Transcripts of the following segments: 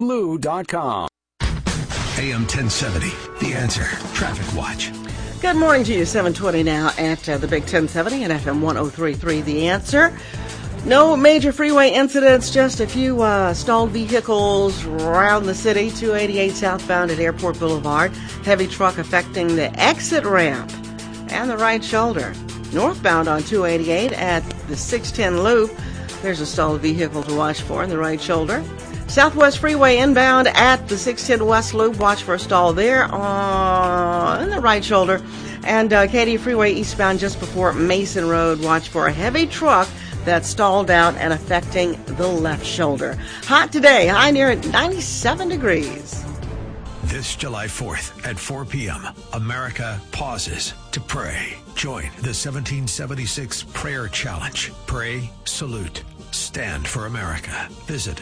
Lou.com. AM 1070, The Answer. Traffic Watch. Good morning to you. 7:20 now at the Big 1070 and FM 103.3, The Answer. No major freeway incidents, just a few stalled vehicles around the city. 288 southbound at Airport Boulevard. Heavy truck affecting the exit ramp and the right shoulder. Northbound on 288 at the 610 loop. There's a stalled vehicle to watch for in the right shoulder. Southwest Freeway inbound at the 610 West Loop. Watch for a stall there in the right shoulder. And Katy Freeway eastbound just before Mason Road. Watch for a heavy truck that's stalled out and affecting the left shoulder. Hot today, high near 97 degrees. This July 4th at 4 p.m., America pauses to pray. Join the 1776 Prayer Challenge. Pray, salute, stand for America. Visit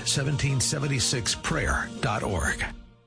1776prayer.org.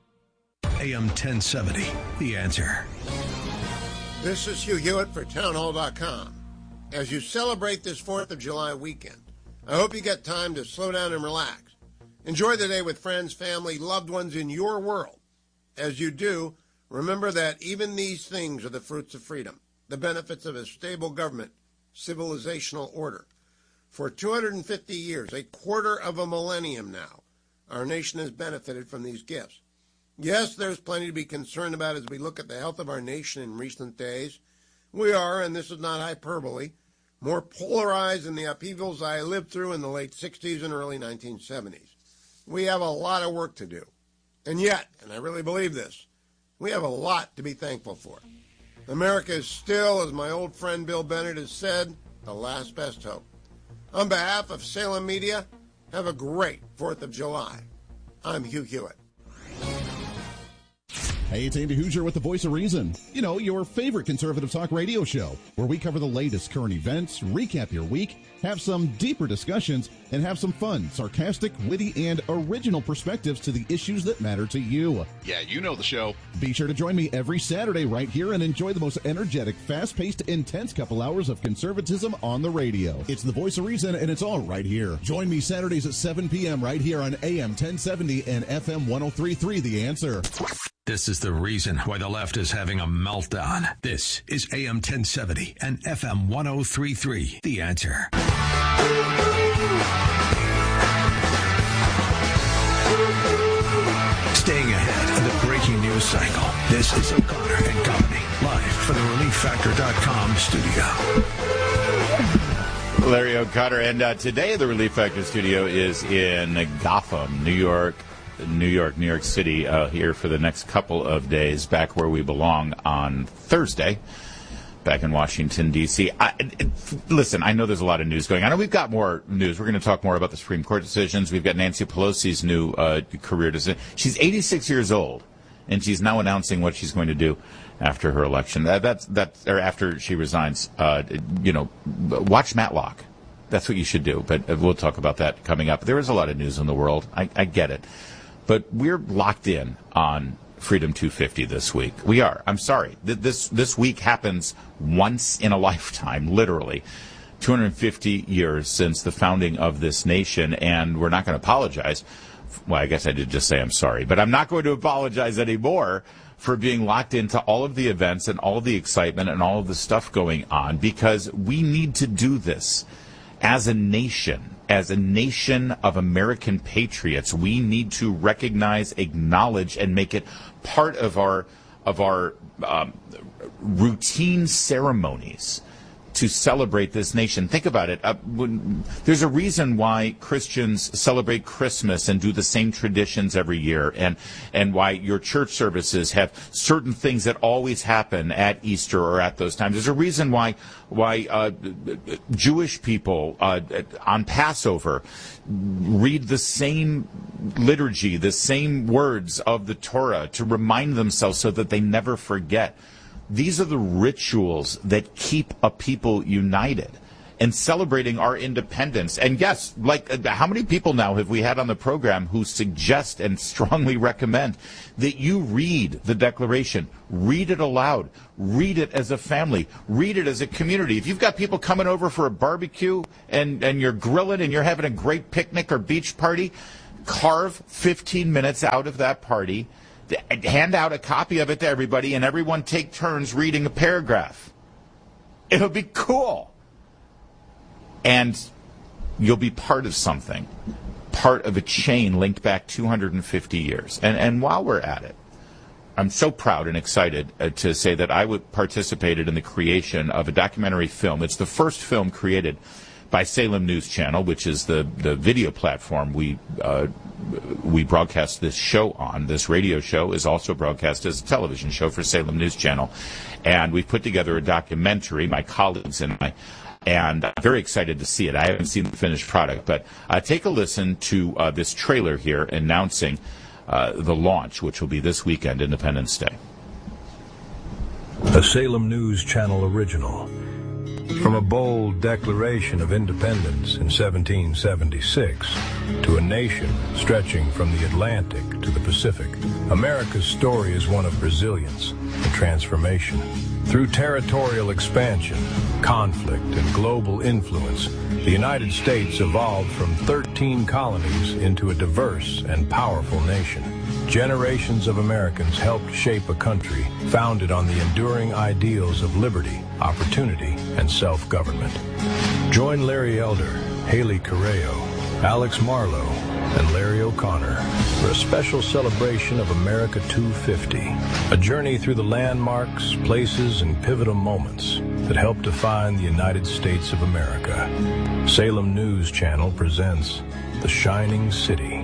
AM 1070, The Answer. This is Hugh Hewitt for townhall.com. As you celebrate this 4th of July weekend, I hope you get time to slow down and relax. Enjoy the day with friends, family, loved ones in your world. As you do, remember that even these things are the fruits of freedom, the benefits of a stable government, civilizational order. For 250 years, a quarter of a millennium now, our nation has benefited from these gifts. Yes, there's plenty to be concerned about as we look at the health of our nation in recent days. We are, and this is not hyperbole, more polarized than the upheavals I lived through in the late 60s and early 1970s. We have a lot of work to do. And yet, and I really believe this, we have a lot to be thankful for. America is still, as my old friend Bill Bennett has said, the last best hope. On behalf of Salem Media, have a great 4th of July. I'm Hugh Hewitt. Hey, it's Andy Hoosier with the Voice of Reason. You know, your favorite conservative talk radio show, where we cover the latest current events, recap your week, have some deeper discussions, and have some fun, sarcastic, witty, and original perspectives to the issues that matter to you. Yeah, you know the show. Be sure to join me every Saturday right here and enjoy the most energetic, fast-paced, intense couple hours of conservatism on the radio. It's the Voice of Reason, and it's all right here. Join me Saturdays at 7 p.m. right here on AM 1070 and FM 103.3, The Answer. This is the reason why the left is having a meltdown. This is AM 1070 and FM 103.3, The Answer. Staying ahead of the breaking news cycle, this is O'Connor and Company, live from the ReliefFactor.com studio. Larry O'Connor, and today the Relief Factor studio is in Gotham, New York City, here for the next couple of days, back where we belong on Thursday, back in Washington, D.C. Listen, I know there's a lot of news going on, and we've got more news. We're going to talk more about the Supreme Court decisions. We've got Nancy Pelosi's new career decision. She's 86 years old, and she's now announcing what she's going to do after her election. Or after she resigns. Watch Matlock. That's what you should do, but we'll talk about that coming up. There is a lot of news in the world. I get it. But we're locked in on Freedom 250 this week. We are. I'm sorry. This week happens once in a lifetime, literally. 250 years since the founding of this nation, and we're not going to apologize. Well, I guess I did just say I'm sorry, but I'm not going to apologize anymore for being locked into all of the events and all of the excitement and all of the stuff going on, because we need to do this as a nation of American patriots. We need to recognize, acknowledge, and make it part of our routine ceremonies to celebrate this nation. Think about it. There's a reason why Christians celebrate Christmas and do the same traditions every year, and why your church services have certain things that always happen at Easter or at those times. There's a reason why Jewish people on Passover read the same liturgy, the same words of the Torah to remind themselves so that they never forget. These are the rituals that keep a people united and celebrating our independence. And yes, how many people now have we had on the program who suggest and strongly recommend that you read the Declaration, read it aloud, read it as a family, read it as a community. If you've got people coming over for a barbecue and you're grilling and you're having a great picnic or beach party, carve 15 minutes out of that party, hand out a copy of it to everybody, and everyone take turns reading a paragraph. It'll be cool. And you'll be part of something, part of a chain linked back 250 years. And while we're at it, I'm so proud and excited to say that I participated in the creation of a documentary film. It's the first film created by Salem News Channel, which is the video platform we broadcast this show on. This radio show is also broadcast as a television show for Salem News Channel. And we've put together a documentary, my colleagues and I, and I'm very excited to see it. I haven't seen the finished product, but take a listen to this trailer here announcing the launch, which will be this weekend, Independence Day. A Salem News Channel original. From a bold declaration of independence in 1776 to a nation stretching from the Atlantic to the Pacific, America's story is one of resilience and transformation. Through territorial expansion, conflict, and global influence, the United States evolved from 13 colonies into a diverse and powerful nation. Generations of Americans helped shape a country founded on the enduring ideals of liberty, opportunity, and self-government. Join Larry Elder, Haley Correo, Alex Marlowe, and Larry O'Connor for a special celebration of America 250, a journey through the landmarks, places, and pivotal moments that help define the United States of America. Salem News Channel presents The Shining City.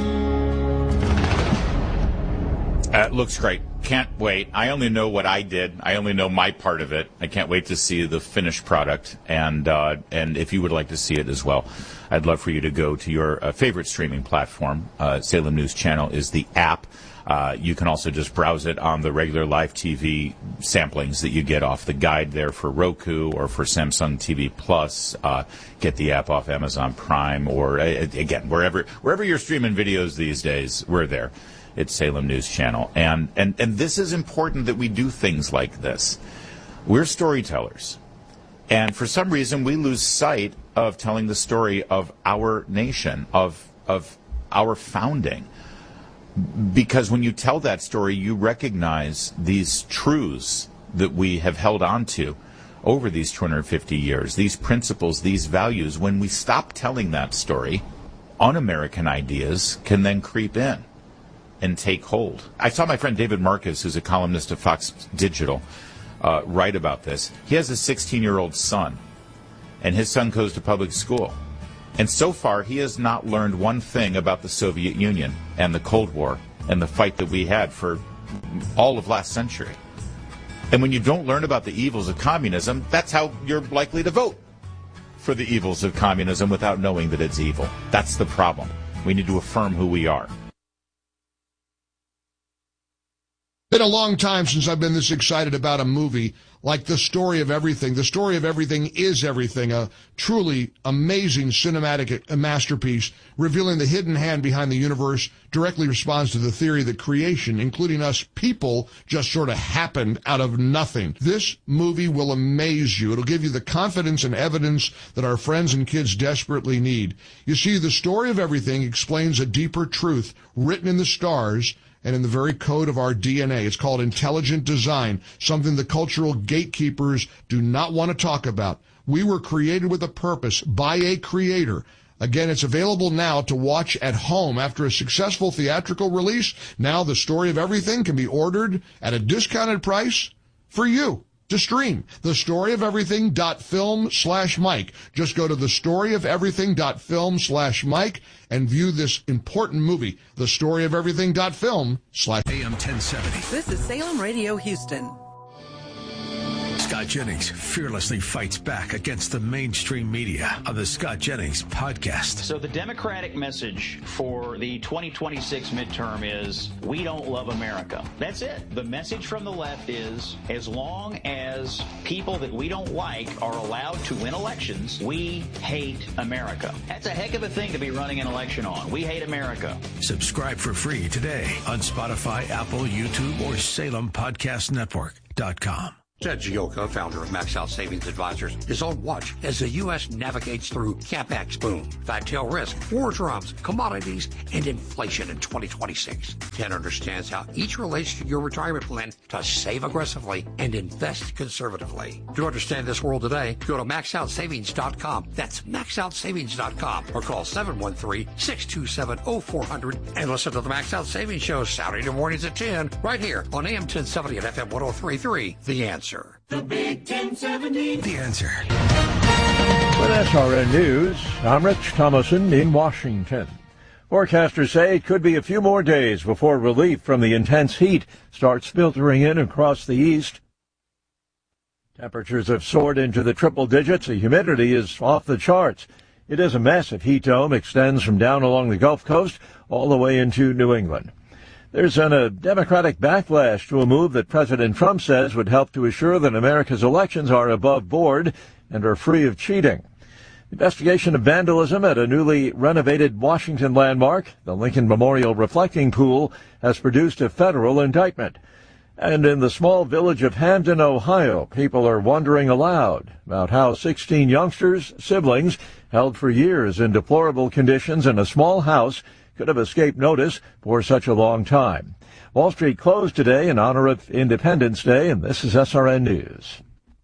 It looks great. Can't wait. I only know what I did. I only know my part of it. I can't wait to see the finished product. And if you would like to see it as well, I'd love for you to go to your favorite streaming platform. Salem News Channel is the app. You can also just browse it on the regular live TV samplings that you get off the guide there for Roku or for Samsung TV Plus. Get the app off Amazon Prime or, again, wherever you're streaming videos these days, we're there. It's Salem News Channel. And this is important that we do things like this. We're storytellers. And for some reason, we lose sight of telling the story of our nation, of our founding. Because when you tell that story, you recognize these truths that we have held on to over these 250 years, these principles, these values. When we stop telling that story, un-American ideas can then creep in and take hold. I saw my friend David Marcus, who's a columnist at Fox Digital, write about this. He has a 16-year-old son, and his son goes to public school. And so far, he has not learned one thing about the Soviet Union and the Cold War and the fight that we had for all of last century. And when you don't learn about the evils of communism, that's how you're likely to vote for the evils of communism without knowing that it's evil. That's the problem. We need to affirm who we are. Been a long time since I've been this excited about a movie like The Story of Everything. The Story of Everything is Everything, a truly amazing cinematic masterpiece revealing the hidden hand behind the universe, directly responds to the theory that creation, including us people, just sort of happened out of nothing. This movie will amaze you. It'll give you the confidence and evidence that our friends and kids desperately need. You see, The Story of Everything explains a deeper truth written in the stars and in the very code of our DNA. It's called intelligent design, something the cultural gatekeepers do not want to talk about. We were created with a purpose by a creator. Again, it's available now to watch at home after a successful theatrical release. Now The Story of Everything can be ordered at a discounted price for you to stream. TheStoryOfEverything.film/Mike. Just go to TheStoryOfEverything.film/Mike and view this important movie. TheStoryOfEverything.film/ AM 1070. This is Salem Radio Houston. Scott Jennings fearlessly fights back against the mainstream media on the Scott Jennings podcast. So the Democratic message for the 2026 midterm is, we don't love America. That's it. The message from the left is, as long as people that we don't like are allowed to win elections, we hate America. That's a heck of a thing to be running an election on. We hate America. Subscribe for free today on Spotify, Apple, YouTube, or SalemPodcastNetwork.com. Ted Gioka, founder of Max Out Savings Advisors, is on watch as the U.S. navigates through CapEx boom, fat tail risk, war drums, commodities, and inflation in 2026. Ted understands how each relates to your retirement plan to save aggressively and invest conservatively. To understand this world today, go to maxoutsavings.com. That's maxoutsavings.com or call 713-627-0400 and listen to the Max Out Savings Show Saturday mornings at 10 right here on AM 1070 and FM 103.3. The Answer. The Big 1070. The Answer. With SRN News, I'm Rich Thomason in Washington. Forecasters say it could be a few more days before relief from the intense heat starts filtering in across the east. Temperatures have soared into the triple digits. The humidity is off the charts. It is a massive heat dome, extends from down along the Gulf Coast all the way into New England. There's been a Democratic backlash to a move that President Trump says would help to assure that America's elections are above board and are free of cheating. The investigation of vandalism at a newly renovated Washington landmark, the Lincoln Memorial Reflecting Pool, has produced a federal indictment. And in the small village of Hamden, Ohio, people are wondering aloud about how 16 youngsters, siblings, held for years in deplorable conditions in a small house could have escaped notice for such a long time. Wall Street closed today in honor of Independence Day, and this is SRN News.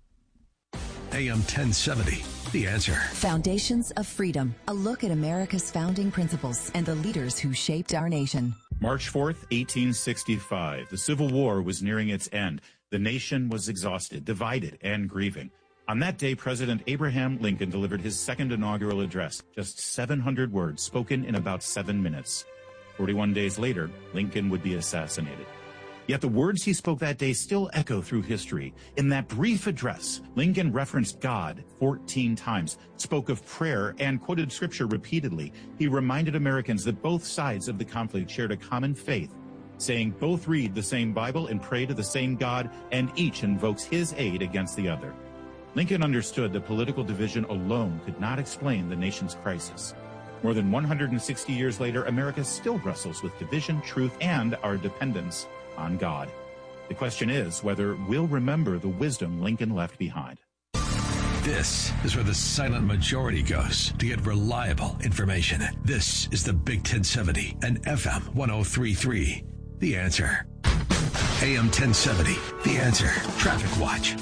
AM 1070, The Answer. Foundations of Freedom, a look at America's founding principles and the leaders who shaped our nation. March 4th, 1865. The Civil War was nearing its end. The nation was exhausted, divided, and grieving. On that day, President Abraham Lincoln delivered his second inaugural address, just 700 words spoken in about 7 minutes. 41 days later, Lincoln would be assassinated. Yet the words he spoke that day still echo through history. In that brief address, Lincoln referenced God 14 times, spoke of prayer, and quoted scripture repeatedly. He reminded Americans that both sides of the conflict shared a common faith, saying both read the same Bible and pray to the same God, and each invokes his aid against the other. Lincoln understood that political division alone could not explain the nation's crisis. More than 160 years later, America still wrestles with division, truth, and our dependence on God. The question is whether we'll remember the wisdom Lincoln left behind. This is where the silent majority goes to get reliable information. This is the Big 1070 and FM 103.3. The Answer. AM 1070, The Answer. Traffic Watch.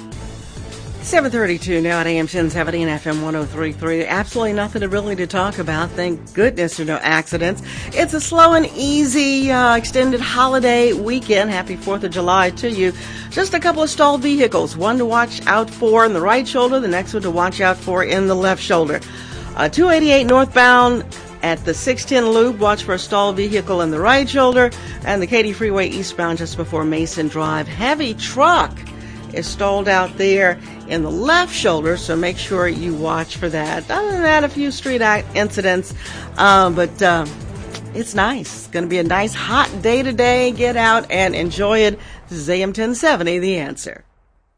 7:32 now at AM 1070 and FM 103.3. Absolutely nothing really to talk about. Thank goodness there are no accidents. It's a slow and easy extended holiday weekend. Happy 4th of July to you. Just a couple of stalled vehicles. One to watch out for in the right shoulder, the next one to watch out for in the left shoulder. 288 northbound at the 610 loop, watch for a stalled vehicle in the right shoulder. And the Katy Freeway eastbound just before Mason Drive. Heavy truck is stalled out there in the left shoulder, so make sure you watch for that. Other than that, a few street incidents, but it's nice. It's going to be a nice hot day today. Get out and enjoy it. This is AM 1070, The Answer.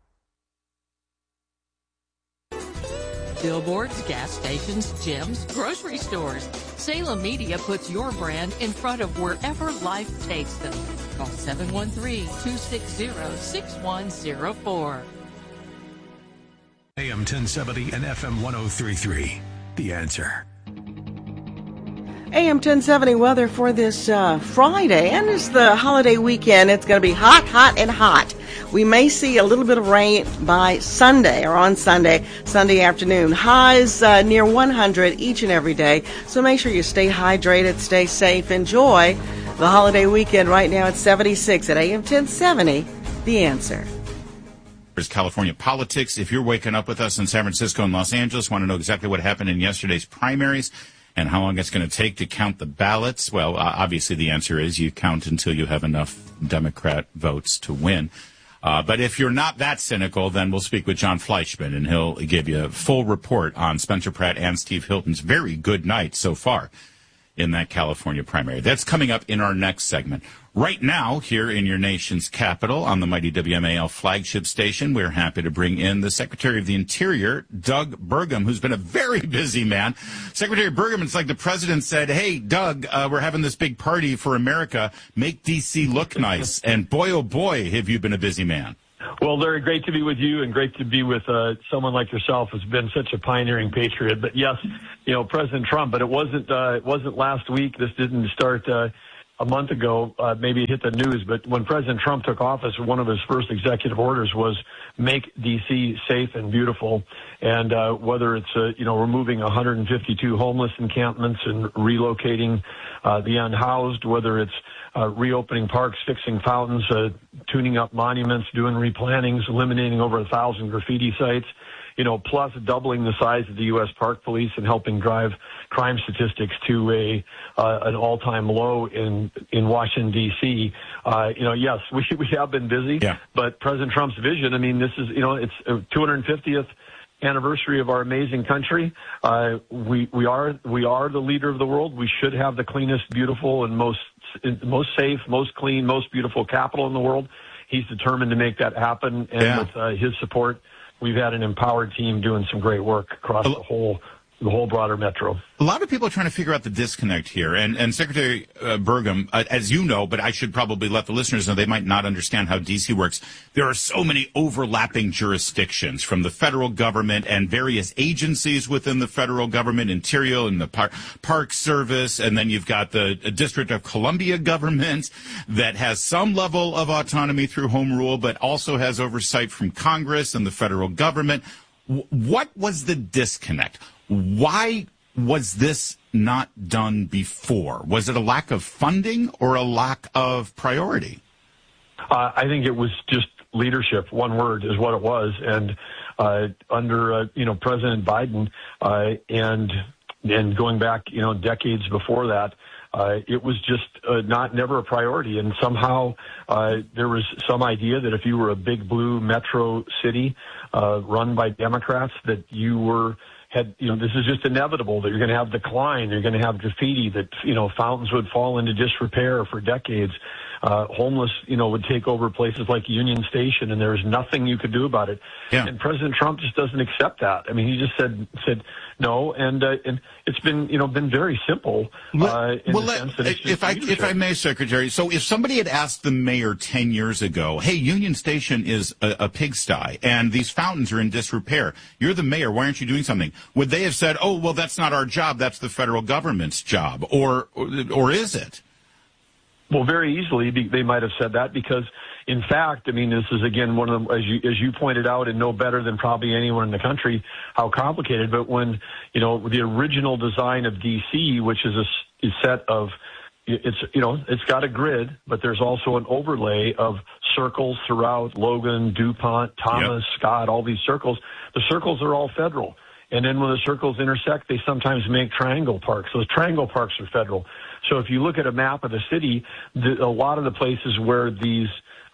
Billboards, gas stations, gyms, grocery stores. Salem Media puts your brand in front of wherever life takes them. Call 713-260-6104. AM 1070 and FM 103.3. The Answer. AM 1070 weather for this Friday, and it's the holiday weekend. It's going to be hot, hot, and hot. We may see a little bit of rain by Sunday or on Sunday afternoon. Highs near 100 each and every day. So make sure you stay hydrated, stay safe, enjoy the holiday weekend. Right now it's 76 at AM 1070. The Answer. There's California politics. If you're waking up with us in San Francisco and Los Angeles, want to know exactly what happened in yesterday's primaries and how long it's going to take to count the ballots, well, obviously the answer is you count until you have enough Democrat votes to win. But if you're not that cynical, then we'll speak with John Fleischman, and he'll give you a full report on Spencer Pratt and Steve Hilton's very good night so far in that California primary. That's coming up in our next segment. Right now, here in your nation's capital, on the mighty WMAL flagship station, we're happy to bring in the Secretary of the Interior, Doug Burgum, who's been a very busy man. Secretary Burgum, it's like the president said, hey, Doug, we're having this big party for America. Make D.C. look nice. And boy, oh boy, have you been a busy man. Well, Larry, great to be with you and great to be with someone like yourself who's been such a pioneering patriot. But yes, President Trump, but it wasn't last week. This didn't start a month ago. Maybe it hit the news, but when President Trump took office, one of his first executive orders was make D.C. safe and beautiful. And whether it's, removing 152 homeless encampments and relocating the unhoused, whether it's reopening parks, fixing fountains, tuning up monuments, doing replantings, eliminating over 1,000 graffiti sites, plus doubling the size of the U.S. Park Police and helping drive crime statistics to an all-time low in Washington, D.C. Yes, we have been busy, but President Trump's vision, this is, it's 250th anniversary of our amazing country. We are the leader of the world. We should have the cleanest, beautiful, and most safe, most clean, most beautiful capital in the world. He's determined to make that happen, and with his support, we've had an empowered team doing some great work across the whole broader metro. A lot of people are trying to figure out the disconnect here. And Secretary Burgum, as you know, but I should probably let the listeners know, they might not understand how D.C. works. There are so many overlapping jurisdictions from the federal government and various agencies within the federal government, Interior and the Park Service, and then you've got the District of Columbia government that has some level of autonomy through home rule, but also has oversight from Congress and the federal government. What was the disconnect? Why was this not done before? Was it a lack of funding or a lack of priority? I think it was just leadership. One word is what it was. And under President Biden and going back decades before that, it was just never a priority. And somehow there was some idea that if you were a big blue metro city run by Democrats, that this is just inevitable, that you're going to have decline, you're going to have graffiti, that, fountains would fall into disrepair for decades. Homeless, would take over places like Union Station, and there's nothing you could do about it. Yeah. And President Trump just doesn't accept that. He just said no, and it's been very simple. If I may, Secretary, so if somebody had asked the mayor 10 years ago, hey, Union Station is a pigsty, and these fountains are in disrepair, you're the mayor, why aren't you doing something? Would they have said, oh, well, that's not our job, that's the federal government's job, or is it? Well, very easily they might have said that because, in fact, this is, again, one of them, as you pointed out, and no better than probably anyone in the country, how complicated. But when, the original design of D.C., which is a set of, it's got a grid, but there's also an overlay of circles throughout Logan, DuPont, Thomas, Scott, all these circles. The circles are all federal. And then when the circles intersect, they sometimes make triangle parks. Those triangle parks are federal. So if you look at a map of the city, a lot of the places where these,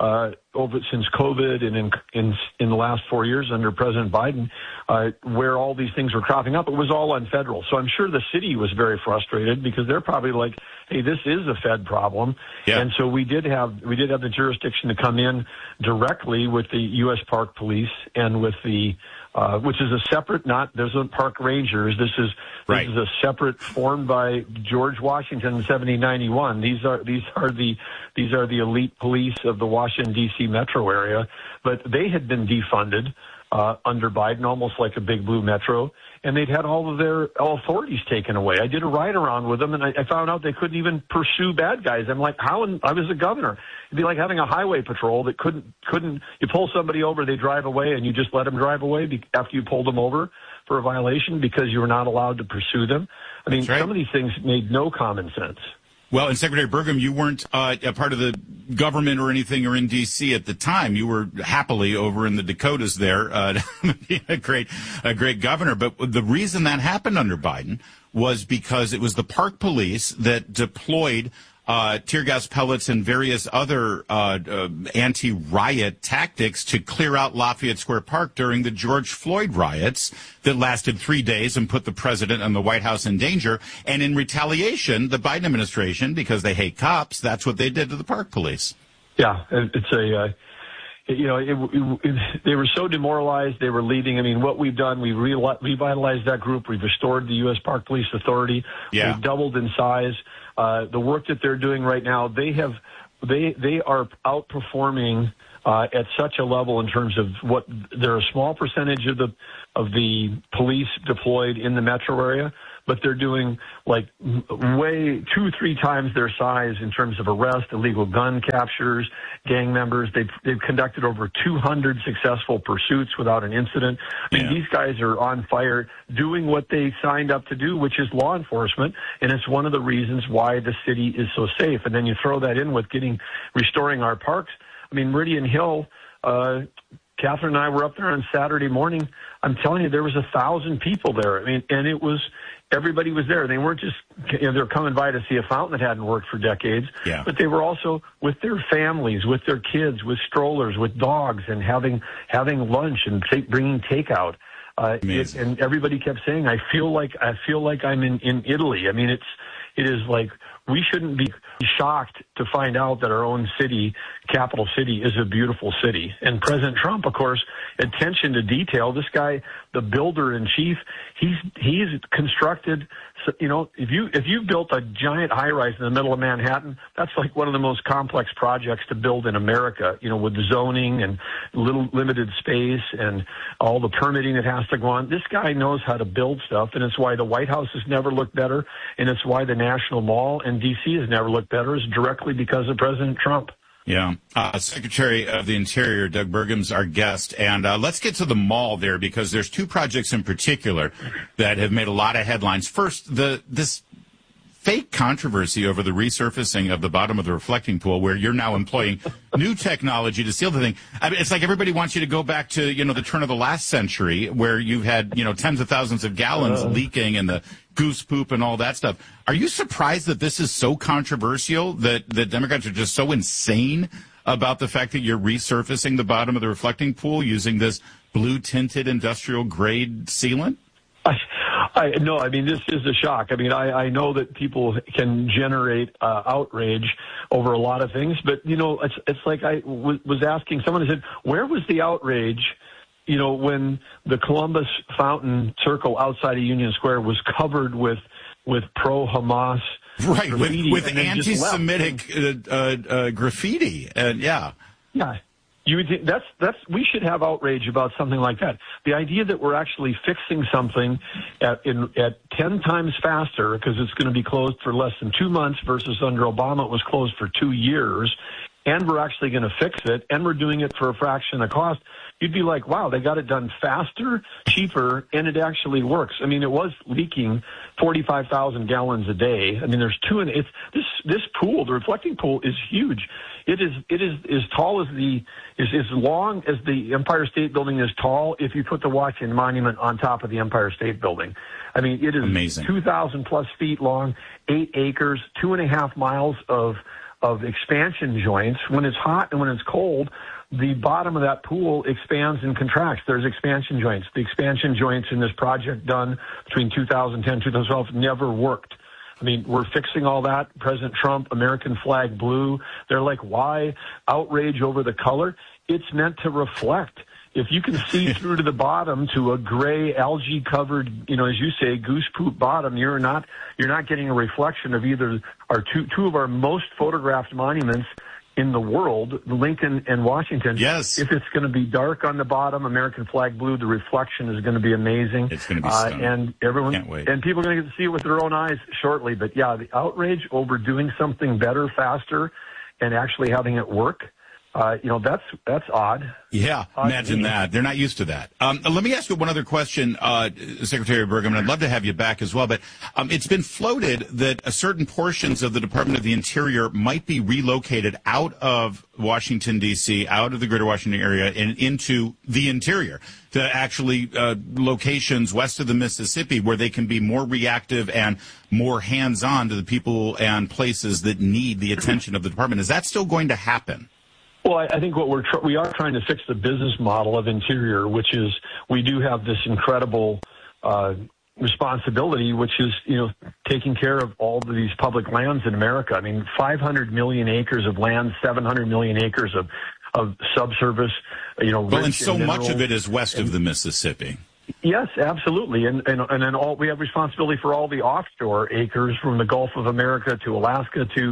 since COVID and in the last 4 years under President Biden, where all these things were cropping up, it was all on federal. So I'm sure the city was very frustrated because they're probably like, hey, this is a Fed problem. Yeah. And so we did have the jurisdiction to come in directly with the U.S. Park Police and with the which is a separate, there's a park rangers. This is a separate, formed by George Washington in 1791. These are the elite police of the Washington D.C. metro area, but they had been defunded under Biden, almost like a big blue metro, and they'd had all of their authorities taken away. I did a ride around with them, and I found out they couldn't even pursue bad guys. I'm like, how? I was a governor. It'd be like having a highway patrol that couldn't. You pull somebody over, they drive away, and you just let them drive away after you pulled them over for a violation because you were not allowed to pursue them. Some of these things made no common sense. Well, and Secretary Burgum, you weren't a part of the government or anything or in D.C. at the time. You were happily over in the Dakotas there, being a great governor. But the reason that happened under Biden was because it was the park police that deployed tear gas pellets and various other anti-riot tactics to clear out Lafayette Square Park during the George Floyd riots that lasted 3 days and put the president and the White House in danger. And in retaliation, the Biden administration, because they hate cops, that's what they did to the park police. Yeah, it's they were so demoralized. They were leaving. What we've done, we revitalized that group. We've restored the U.S. Park Police Authority. Yeah. We've doubled in size. The work that they're doing right now, they have they are outperforming at such a level in terms of what they're a small percentage of the police deployed in the metro area, but they're doing like way 2-3 times their size in terms of arrest, illegal gun captures, gang members. They've conducted over 200 successful pursuits without an incident. I mean, these guys are on fire doing what they signed up to do, which is law enforcement, and it's one of the reasons why the city is so safe. And then you throw that in with restoring our parks. I mean, Meridian Hill, Catherine and I were up there on Saturday morning. I'm telling you, there was 1,000 people there. I mean, and everybody was there. They weren't just, they were coming by to see a fountain that hadn't worked for decades, but they were also with their families, with their kids, with strollers, with dogs, and having lunch and bringing takeout. And everybody kept saying, I feel like I'm in Italy. I mean, it is like, we shouldn't be shocked to find out that our own city, capital city, is a beautiful city. And President Trump, of course, attention to detail. This guy, the builder in chief, he's constructed. You know, if you built a giant high rise in the middle of Manhattan, that's like one of the most complex projects to build in America. You know, with the zoning and little limited space and all the permitting that has to go on. This guy knows how to build stuff, and it's why the White House has never looked better, and it's why the National Mall in D.C. has never looked better, is directly because of President Trump. Yeah. Secretary of the Interior, Doug Burgum's our guest. And let's get to the mall there, because there's two projects in particular that have made a lot of headlines. First, this fake controversy over the resurfacing of the bottom of the reflecting pool, where you're now employing new technology to seal the thing. I mean, it's like everybody wants you to go back to, the turn of the last century, where you've had, tens of thousands of gallons leaking and the goose poop and all that stuff. Are you surprised that this is so controversial, that the Democrats are just so insane about the fact that you're resurfacing the bottom of the reflecting pool using this blue-tinted industrial-grade sealant? No, I mean, this is a shock. I mean, I know that people can generate outrage over a lot of things, but, it's like I was asking someone, I said, where was the outrage, when the Columbus Fountain Circle outside of Union Square was covered with pro-Hamas graffiti, with anti-Semitic graffiti, and yeah. You would think we should have outrage about something like that. The idea that we're actually fixing something at 10 times faster, because it's going to be closed for less than 2 months versus under Obama it was closed for 2 years, and we're actually going to fix it, and we're doing it for a fraction of cost. You'd be like, wow, they got it done faster, cheaper, and it actually works. I mean, it was leaking 45,000 gallons a day. I mean, there's this pool, the reflecting pool, is huge. It is as tall as as long as the Empire State Building is tall if you put the Washington Monument on top of the Empire State Building. I mean, it is amazing. 2,000 plus feet long, 8 acres, 2.5 miles of expansion joints. When it's hot and when it's cold, the bottom of that pool expands and contracts. There's expansion joints. The expansion joints in this project done between 2010 and 2012 never worked. I mean, we're fixing all that. President Trump, American flag blue. They're like, why outrage over the color? It's meant to reflect. If you can see through to the bottom to a gray algae covered, as you say, goose poop bottom, you're not getting a reflection of either our two of our most photographed monuments in the world, Lincoln and Washington. Yes. If it's going to be dark on the bottom, American flag blue, the reflection is going to be amazing. It's going to be stunning. And everyone, can't wait. And people are going to get to see it with their own eyes shortly. But yeah, the outrage over doing something better, faster, and actually having it work, that's odd. Yeah, imagine that. They're not used to that. Let me ask you one other question, Secretary Burgum, and I'd love to have you back as well. But it's been floated that certain portions of the Department of the Interior might be relocated out of Washington, D.C., out of the greater Washington area, and into the interior, to actually locations west of the Mississippi where they can be more reactive and more hands-on to the people and places that need the attention of the department. Is that still going to happen? Well, I think what we are trying to fix the business model of Interior, which is we do have this incredible responsibility, which is, taking care of all of these public lands in America. I mean, 500 million acres of land, 700 million acres of subsurface, Well, and so much of it is west of the Mississippi. Yes, absolutely. And then we have responsibility for all the offshore acres from the Gulf of America to Alaska to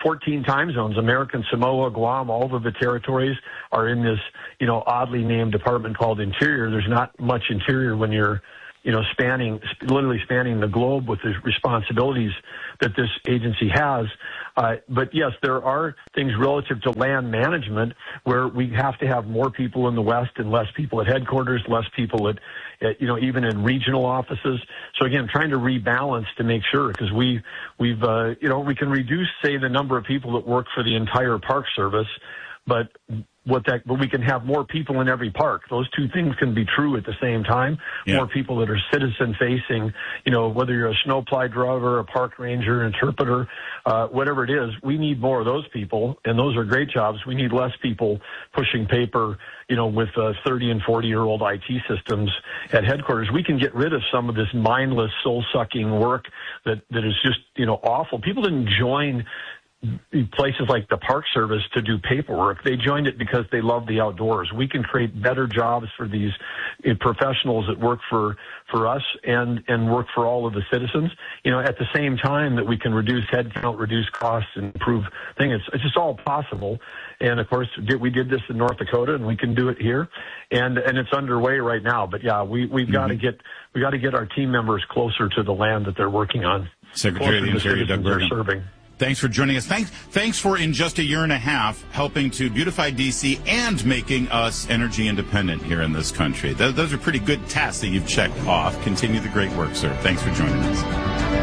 14 time zones. American Samoa, Guam, all of the territories are in this, oddly named department called Interior. There's not much interior when you're, literally spanning the globe with the responsibilities that this agency has. But yes, there are things relative to land management where we have to have more people in the West and less people at headquarters, less people at even in regional offices. So again, trying to rebalance to make sure, because we can reduce, say, the number of people that work for the entire Park Service, but we can have more people in every park. Those two things can be true at the same time. Yeah. More people that are citizen facing, whether you're a snowplow driver, a park ranger, interpreter, whatever it is, we need more of those people, and those are great jobs. We need less people pushing paper, with 30 and 40-year-old IT systems at headquarters. We can get rid of some of this mindless, soul-sucking work that is just, awful. People didn't join places like the Park Service to do paperwork. They joined it because they love the outdoors. We can create better jobs for these professionals that work for us and work for all of the citizens, at the same time that we can reduce headcount, reduce costs, and improve things. It's just all possible. And of course, we did this in North Dakota, and we can do it here, and it's underway right now. But yeah, we've got to get our team members closer to the land that they're working on. Secretary of the Interior Doug Burgum. Thanks for joining us. Thanks for, in just a year and a half, helping to beautify D.C. and making us energy independent here in this country. Those are pretty good tasks that you've checked off. Continue the great work, sir. Thanks for joining us.